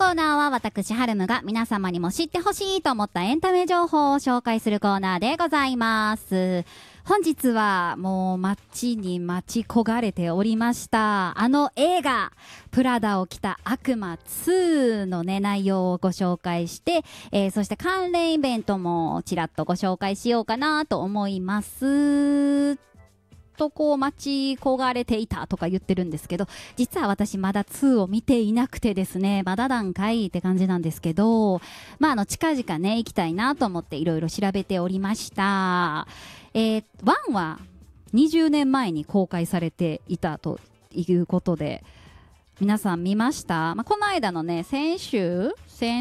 コーナーは私ハルムが皆様にも知ってほしいと思ったエンタメ情報を紹介するコーナーでございます。本日はもう待ちに待ち焦がれておりましたあの映画プラダを着た悪魔2のね内容をご紹介して、そして関連イベントもちらっとご紹介しようかなと思います。とこう待ち焦がれていたとか言ってるんですけど、実は私まだ2を見ていなくてですね、まだ段階って感じなんですけど、近々ね行きたいなと思っていろいろ調べておりました。1は20年前に公開されていたということで、皆さん見ました？この間のね先々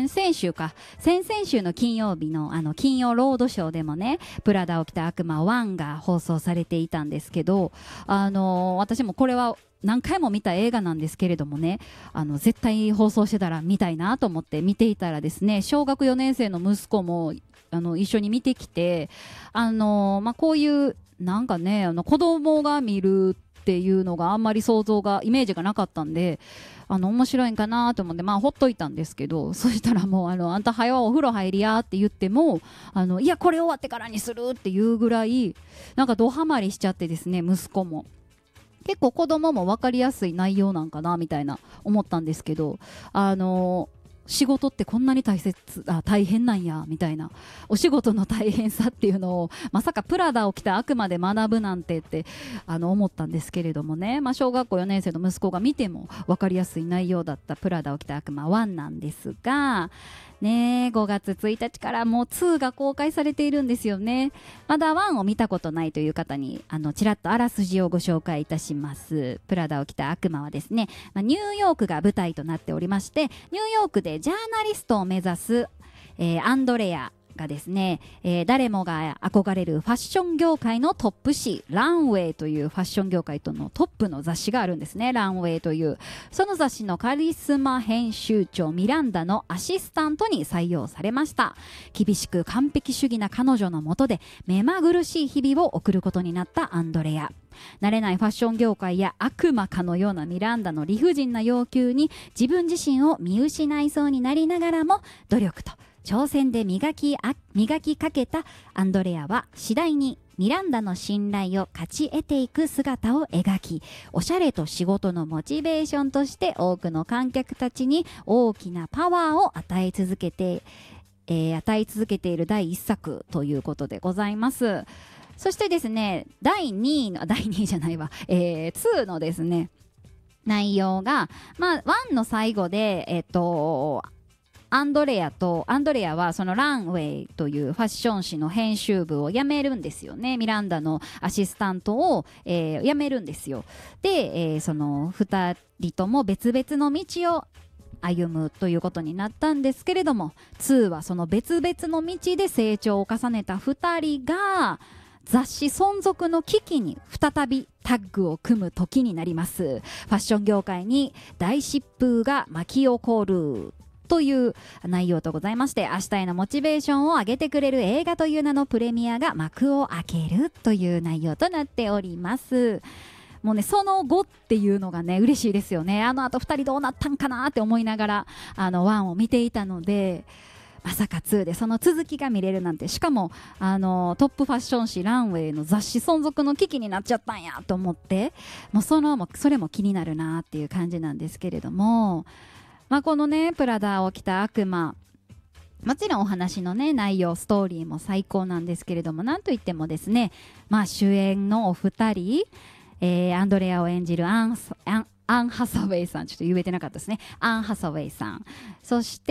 週の金曜日の金曜ロードショーでもねプラダを着た悪魔1が放送されていたんですけど、私もこれは何回も見た映画なんですけれどもね、絶対放送してたら見たいなと思って見ていたらですね、小学4年生の息子も一緒に見てきて、こういうなんかね子供が見るっていうのがあんまりイメージがなかったんで、面白いんかなと思ってほっといたんですけど、そしたらもうあんた早うお風呂入りやって言ってもいやこれ終わってからにするっていうぐらいなんかドハマりしちゃってですね、息子も結構子供も分かりやすい内容なんかなみたいな思ったんですけど、仕事ってこんなに大変なんやみたいな、お仕事の大変さっていうのをまさかプラダを着た悪魔で学ぶなんてって思ったんですけれどもね、小学校4年生の息子が見ても分かりやすい内容だったプラダを着た悪魔1なんですがね、5月1日からもう2が公開されているんですよね。まだ1を見たことないという方にちらっとあらすじをご紹介いたします。プラダを着た悪魔はですね、ニューヨークが舞台となっておりまして、ニューヨークでジャーナリストを目指す、アンドレアがですね、誰もが憧れるファッション業界のトップ誌ランウェイというファッション業界とのトップの雑誌があるんですね。ランウェイというその雑誌のカリスマ編集長ミランダのアシスタントに採用されました。厳しく完璧主義な彼女の下で目まぐるしい日々を送ることになったアンドレア。慣れないファッション業界や悪魔かのようなミランダの理不尽な要求に自分自身を見失いそうになりながらも努力と挑戦で磨きかけたアンドレアは次第にミランダの信頼を勝ち得ていく姿を描き、おしゃれと仕事のモチベーションとして多くの観客たちに大きなパワーを与え続けている第1作ということでございます。そしてですね、2のですね内容が、1の最後でアンドレアはそのランウェイというファッション誌の編集部を辞めるんですよね。ミランダのアシスタントを、辞めるんですよ。で、その2人とも別々の道を歩むということになったんですけれども、2はその別々の道で成長を重ねた2人が雑誌存続の危機に再びタッグを組む時になります。ファッション業界に大疾風が巻き起こるという内容とございまして、明日へのモチベーションを上げてくれる映画という名のプレミアが幕を開けるという内容となっております。もうね、その後っていうのがね嬉しいですよね。あと2人どうなったんかなって思いながら1を見ていたので、まさか2でその続きが見れるなんて、しかもトップファッション誌ランウェイの雑誌存続の危機になっちゃったんやと思って、それも気になるなっていう感じなんですけれども、このねプラダを着た悪魔、もちろんお話のね内容ストーリーも最高なんですけれども、なんといってもですね、主演のお二人、アンドレアを演じるアン・ハサウェイさん、ちょっと言えてなかったですね。アン・ハサウェイさん、そして、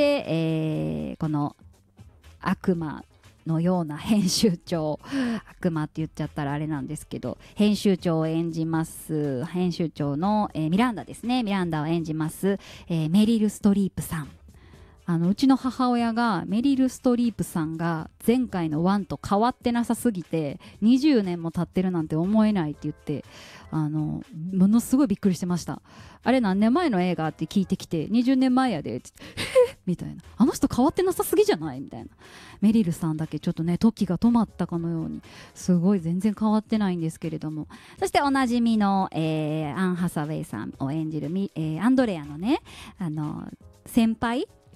この悪魔のような編集長、悪魔って言っちゃったらあれなんですけど、編集長を演じます編集長の、ミランダですね。ミランダを演じます、メリル・ストリープさん。うちの母親がメリル・ストリープさんが前回の1と変わってなさすぎて20年も経ってるなんて思えないって言って、ものすごいびっくりしてました。あれ何年前の映画って聞いてきて、20年前やでって言ってみたいな、あの人変わってなさすぎじゃないみたいな。メリルさんだけちょっとね時が止まったかのようにすごい全然変わってないんですけれども、そしておなじみの、アン・ハサウェイさんを演じるアンドレアのね先輩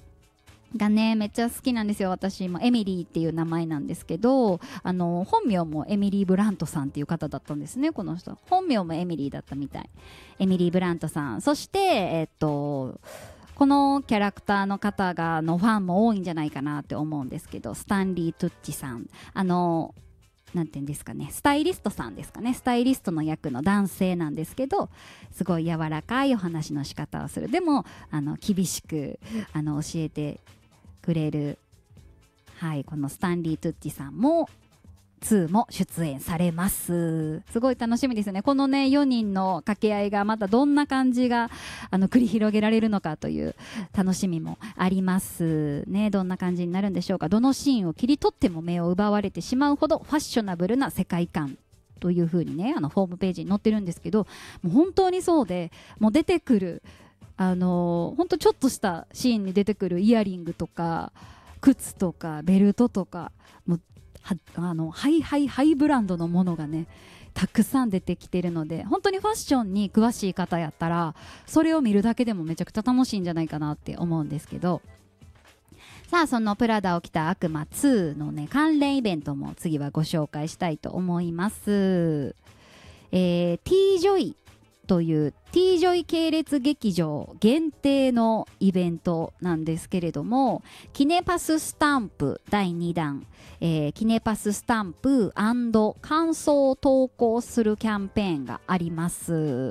がねめっちゃ好きなんですよ。私もエミリーっていう名前なんですけど、本名もエミリー・ブラントさんっていう方だったんですね。この人本名もエミリーだったみたい。エミリー・ブラントさん、そしてこのキャラクターの方のファンも多いんじゃないかなって思うんですけど、スタンリー・トゥッチさん、なんていうんですかね、スタイリストさんですかね。スタイリストの役の男性なんですけど、すごい柔らかいお話の仕方をする。でも厳しく教えてくれる、はい、このスタンリー・トゥッチさんも2も出演されます。すごい楽しみですね。このね4人の掛け合いがまたどんな感じが繰り広げられるのかという楽しみもありますね。どんな感じになるんでしょうか。どのシーンを切り取っても目を奪われてしまうほどファッショナブルな世界観という風にねホームページに載ってるんですけど、もう本当にそうで、もう出てくる本当ちょっとしたシーンに出てくるイヤリングとか靴とかベルトとか、もうハイブランドのものがねたくさん出てきてるので、本当にファッションに詳しい方やったらそれを見るだけでもめちゃくちゃ楽しいんじゃないかなって思うんですけど、さあそのプラダを着た悪魔2のね関連イベントも次はご紹介したいと思います。T ジョイという T ジョイ系列劇場限定のイベントなんですけれども、キネパススタンプ第2弾、キネパススタンプ&感想を投稿するキャンペーンがあります。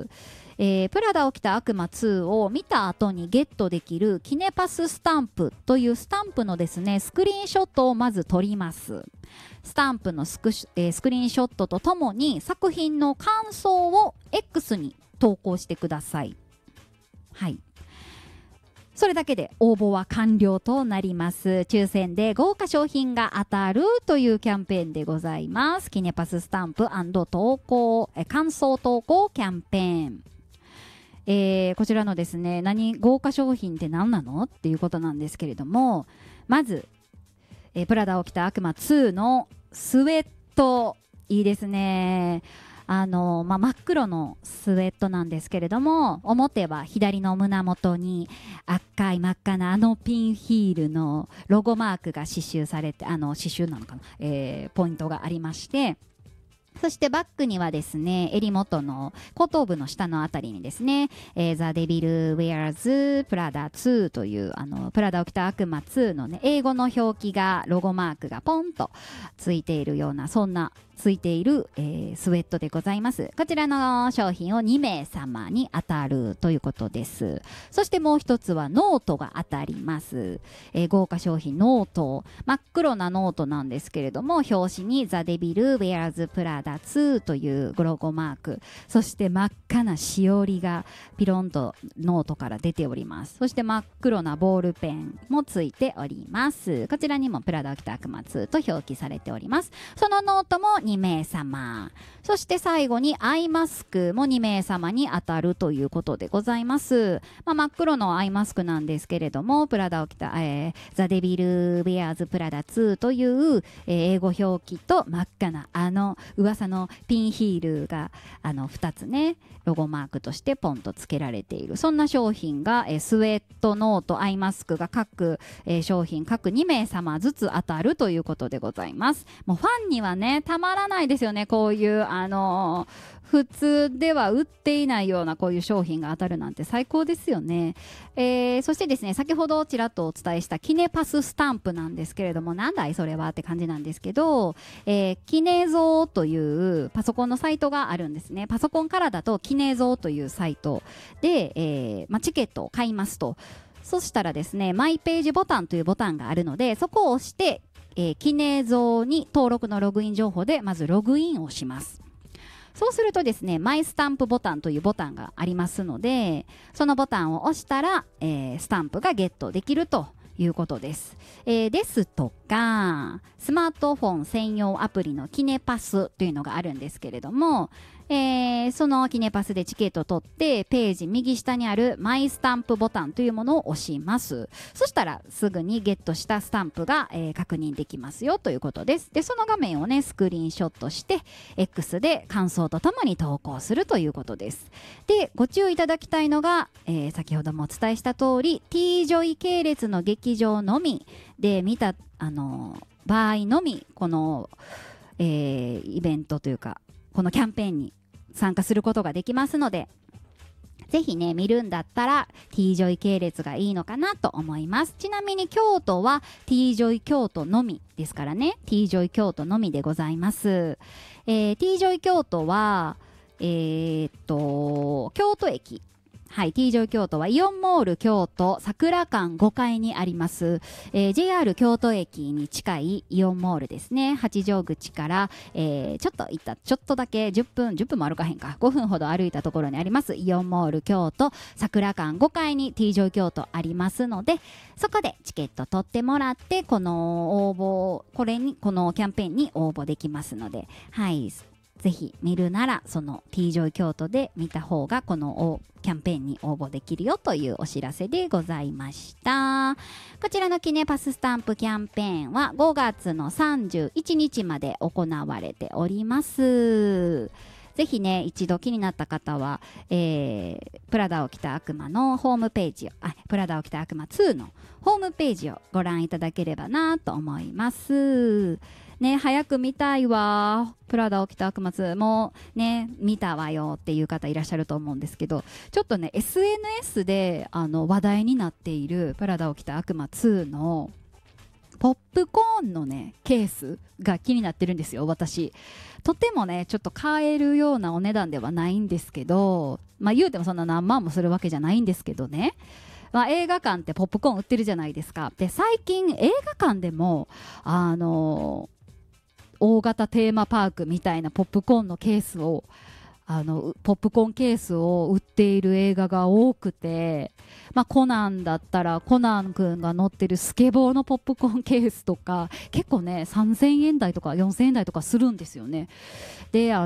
プラダを着た悪魔2を見た後にゲットできるキネパススタンプというスタンプのですねスクリーンショットをまず撮ります。スタンプのスクリーンショットとともに作品の感想を X に投稿してください。はい、それだけで応募は完了となります。抽選で豪華商品が当たるというキャンペーンでございます。キネパススタンプ&投稿感想投稿キャンペーン、こちらのですね豪華商品って何なのっていうことなんですけれども、まず、プラダを着た悪魔2のスウェット、いいですね。真っ黒のスウェットなんですけれども、表は左の胸元に赤い真っ赤なピンヒールのロゴマークが刺繍されて、刺繍なのかな、ポイントがありまして、そしてバックにはですね襟元の後頭部の下のあたりにですね、ザ・デビル・ウェアーズ・プラダ2というプラダを着た悪魔2のね英語の表記がロゴマークがポンとついているような、そんなついている、スウェットでございます。こちらの商品を2名様に当たるということです。そしてもう一つはノートが当たります。豪華商品ノート、真っ黒なノートなんですけれども、表紙にザ・デビル・ウェアーズ・プラダ2というロゴマーク、そして真っ赤なしおりがピロンとノートから出ております。そして真っ黒なボールペンもついております。こちらにもプラダを着た悪魔2と表記されております。そのノートも2名様、そして最後にアイマスクも2名様に当たるということでございます。真っ黒のアイマスクなんですけれども、プラダを着た、ザ・デビル・ベアーズ・プラダ2という、英語表記と真っ赤な噂のピンヒールが2つねロゴマークとしてポンとつけられている、そんな商品が、スウェット、ノート、アイマスクが各、商品各2名様ずつ当たるということでございます。もうファンにはねたまらないですよね。こういう普通では売っていないようなこういう商品が当たるなんて最高ですよね。そしてですね先ほどちらっとお伝えしたキネパススタンプなんですけれども、なんだいそれはって感じなんですけど、キネゾーというパソコンのサイトがあるんですね。パソコンからだとキネゾーというサイトで、チケットを買いますと、そしたらですねマイページボタンというボタンがあるので、そこを押して、キネゾーに登録のログイン情報でまずログインをします。そうするとですねマイスタンプボタンというボタンがありますので、そのボタンを押したら、スタンプがゲットできるということです。ですとかスマートフォン専用アプリのキネパスというのがあるんですけれども、 そのキネパスでチケットを取ってページ右下にあるマイスタンプボタンというものを押します。そしたらすぐにゲットしたスタンプが、確認できますよということです。でその画面をねスクリーンショットして X で感想とともに投稿するということです。でご注意いただきたいのが、先ほどもお伝えした通り T ジョイ系列の劇場のみで見た場合のみこの、イベントというかこのキャンペーンに参加することができますので、ぜひね見るんだったら T ジョイ系列がいいのかなと思います。ちなみに京都は T ジョイ京都のみですからね、 T ジョイ京都のみでございます。T ジョイ京都は京都駅、はい、T ジョイ京都はイオンモール京都桜館5階にあります、JR 京都駅に近いイオンモールですね。八丈口から、ちょっとだけ10分も歩かへんか5分ほど歩いたところにありますイオンモール京都桜館5階に T ジョイ京都ありますので、そこでチケット取ってもらってこのキャンペーンに応募できますので、はい、ぜひ見るならその T ジョイ京都で見た方がこのキャンペーンに応募できるよというお知らせでございました。こちらのキネパススタンプキャンペーンは5月の31日まで行われております。ぜひね一度気になった方は、プラダを着た悪魔のホームページをプラダを着た悪魔2のホームページをご覧いただければなと思いますね。早く見たいわ、プラダを着た悪魔2もね見たわよっていう方いらっしゃると思うんですけど、ちょっとね SNS で話題になっているプラダを着た悪魔2のポップコーンのねケースが気になってるんですよ。私とてもねちょっと買えるようなお値段ではないんですけど、言うてもそんな何万もするわけじゃないんですけどね、映画館ってポップコーン売ってるじゃないですか。で最近映画館でも大型テーマパークみたいなポップコーンケースを売っている映画が多くて、コナンだったらコナン君が乗ってるスケボーのポップコーンケースとか結構ね3000円台とか4000円台とかするんですよね。で